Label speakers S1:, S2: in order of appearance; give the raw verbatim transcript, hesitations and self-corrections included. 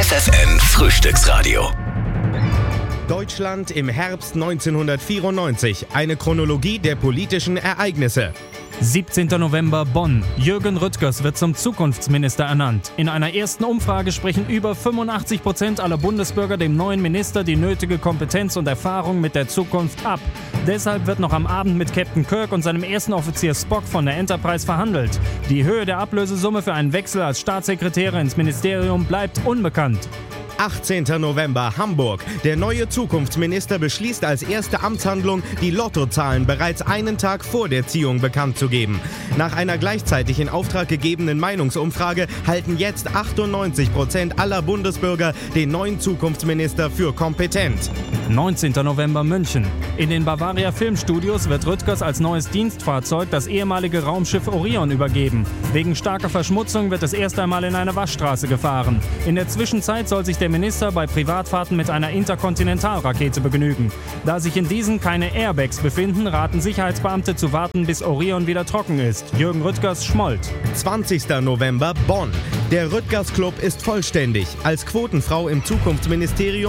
S1: F F N Frühstücksradio.
S2: Deutschland im Herbst neunzehnhundertvierundneunzig. Eine Chronologie der politischen Ereignisse.
S3: siebzehnter November Bonn. Jürgen Rüttgers wird zum Zukunftsminister ernannt. In einer ersten Umfrage sprechen über fünfundachtzig Prozent aller Bundesbürger dem neuen Minister die nötige Kompetenz und Erfahrung mit der Zukunft ab. Deshalb wird noch am Abend mit Captain Kirk und seinem ersten Offizier Spock von der Enterprise verhandelt. Die Höhe der Ablösesumme für einen Wechsel als Staatssekretäre ins Ministerium bleibt unbekannt.
S2: achtzehnter November Hamburg. Der neue Zukunftsminister beschließt als erste Amtshandlung, die Lottozahlen bereits einen Tag vor der Ziehung bekannt zu geben. Nach einer gleichzeitig in Auftrag gegebenen Meinungsumfrage halten jetzt achtundneunzig Prozent aller Bundesbürger den neuen Zukunftsminister für kompetent.
S3: neunzehnter November München. In den Bavaria Filmstudios wird Rüttgers als neues Dienstfahrzeug das ehemalige Raumschiff Orion übergeben. Wegen starker Verschmutzung wird es erst einmal in eine Waschstraße gefahren. In der Zwischenzeit soll sich der Minister bei Privatfahrten mit einer Interkontinentalrakete begnügen. Da sich in diesen keine Airbags befinden, raten Sicherheitsbeamte zu warten, bis Orion wieder trocken ist. Jürgen Rüttgers schmollt.
S2: zwanzigster November Bonn. Der Rüttgers Club ist vollständig. Als Quotenfrau im Zukunftsministerium